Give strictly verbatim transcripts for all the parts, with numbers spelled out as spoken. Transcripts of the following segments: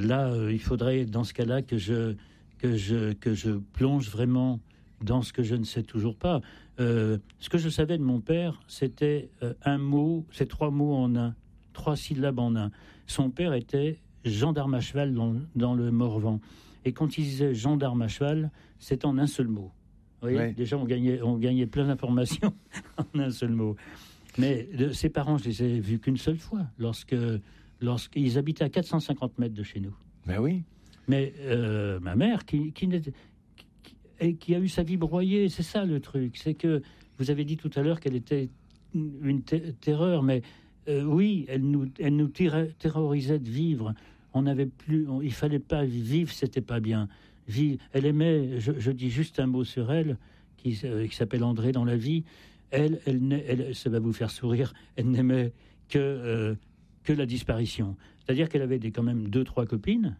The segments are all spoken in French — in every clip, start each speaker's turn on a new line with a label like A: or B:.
A: là, euh, il faudrait, dans ce cas-là, que je, que, je, que je plonge vraiment dans ce que je ne sais toujours pas. Euh, ce que je savais de mon père, c'était euh, un mot, c'est trois mots en un, trois syllabes en un. Son père était gendarme à cheval dans, dans le Morvan. Et quand il disait gendarme à cheval, c'est en un seul mot. Vous voyez, ouais. Déjà, on gagnait, on gagnait plein d'informations en un seul mot. Mais de, ses parents, je les ai vus qu'une seule fois, lorsque, lorsqu'ils habitaient à quatre cent cinquante mètres de chez nous.
B: Ben oui.
A: Mais euh, ma mère, qui, qui, qui, qui, qui a eu sa vie broyée, c'est ça le truc. C'est que, vous avez dit tout à l'heure qu'elle était une t- terreur, mais euh, oui, elle nous, elle nous terra- terrorisait de vivre. On n'avait plus, on, il fallait pas vivre, c'était pas bien. Vivre, elle aimait, je, je dis juste un mot sur elle, qui, euh, qui s'appelle André dans la vie. Elle, elle, elle, ça va vous faire sourire, elle n'aimait que, euh, que la disparition. C'est-à-dire qu'elle avait des, quand même deux, trois copines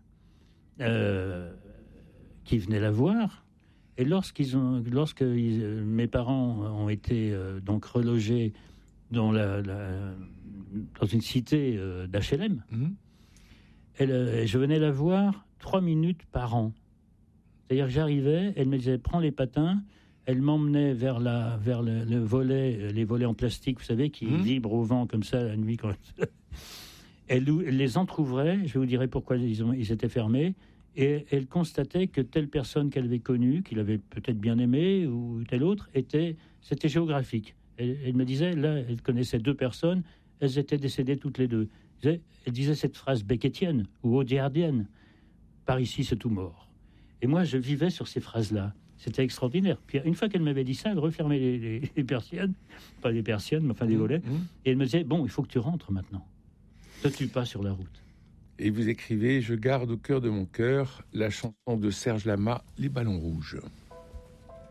A: euh, qui venaient la voir. Et lorsqu'ils ont, lorsque ils, mes parents ont été euh, donc relogés dans, la, la, dans une cité euh, d'H L M, mmh. elle, euh, je venais la voir trois minutes par an. C'est-à-dire que j'arrivais, elle me disait « prends les patins », elle m'emmenait vers, la, vers le, le volet, les volets en plastique, vous savez, qui mmh. vibrent au vent comme ça la nuit. Quand... elle, elle les entrouvrait, je vous dirai pourquoi ils, ont, ils étaient fermés, et elle constatait que telle personne qu'elle avait connue, qu'il avait peut-être bien aimée, ou telle autre, était, c'était géographique. Elle, elle me disait, là, elle connaissait deux personnes, elles étaient décédées toutes les deux. Elle disait, elle disait cette phrase beckettienne, ou audiardienne, « par ici, c'est tout mort ». Et moi, je vivais sur ces phrases-là. C'était extraordinaire. Puis une fois qu'elle m'avait dit ça, elle refermait les, les, les persiennes, pas les persiennes, mais enfin les volets, mmh. et elle me disait, bon, il faut que tu rentres maintenant. Ne tue pas sur la route.
B: Et vous écrivez, je garde au cœur de mon cœur la chanson de Serge Lama, Les ballons rouges.